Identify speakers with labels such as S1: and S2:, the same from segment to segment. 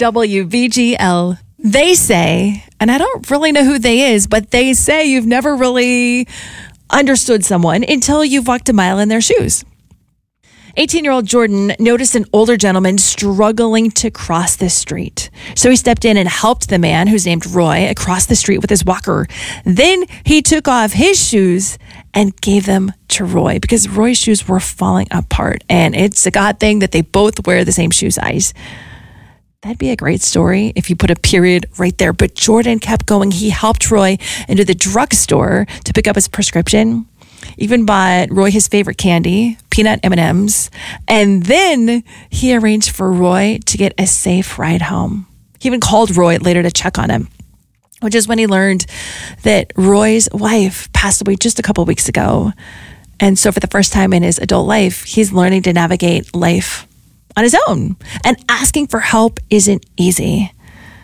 S1: WBGL. They say, and I don't really know who they is, but they say you've never really understood someone until you've walked a mile in their shoes. 18-year-old Jordan noticed an older gentleman struggling to cross the street. So he stepped in and helped the man, who's named Roy, across the street with his walker. Then he took off his shoes and gave them to Roy because Roy's shoes were falling apart. And it's a God thing that they both wear the same shoe size. That'd be a great story if you put a period right there. But Jordan kept going. He helped Roy into the drugstore to pick up his prescription. Even bought Roy his favorite candy, peanut M&Ms. And then he arranged for Roy to get a safe ride home. He even called Roy later to check on him, which is when he learned that Roy's wife passed away just a couple weeks ago. And so for the first time in his adult life, he's learning to navigate life on his own. And asking for help isn't easy.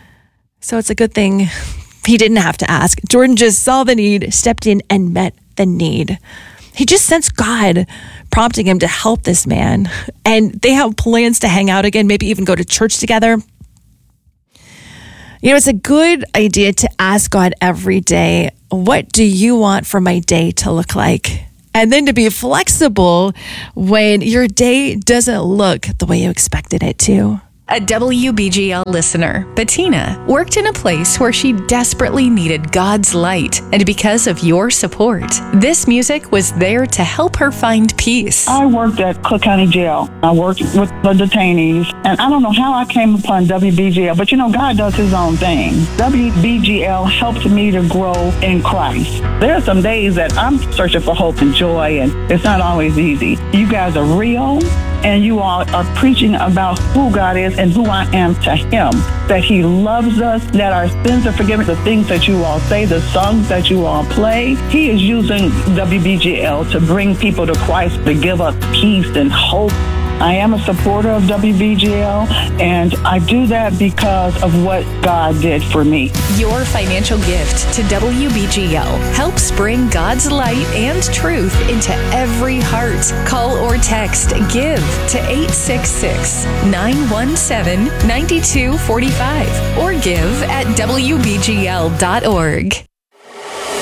S1: So it's a good thing he didn't have to ask. Jordan just saw the need, stepped in, and met the need. He just sensed God prompting him to help this man. And they have plans to hang out again, maybe even go to church together. You know, it's a good idea to ask God every day, what do you want for my day to look like? And then to be flexible when your day doesn't look the way you expected it to.
S2: A WBGL listener, Bettina, worked in a place where she desperately needed God's light. And because of your support, this music was there to help her find peace.
S3: I worked at Cook County Jail. I worked with the detainees. And I don't know how I came upon WBGL, but you know, God does his own thing. WBGL helped me to grow in Christ. There are some days that I'm searching for hope and joy, and it's not always easy. You guys are real. And you all are preaching about who God is and who I am to him, that he loves us, that our sins are forgiven, the things that you all say, the songs that you all play. He is using WBGL to bring people to Christ, to give us peace and hope. I am a supporter of WBGL, and I do that because of what God did for me.
S2: Your financial gift to WBGL helps bring God's light and truth into every heart. Call or text GIVE to 866-917-9245 or give at WBGL.org.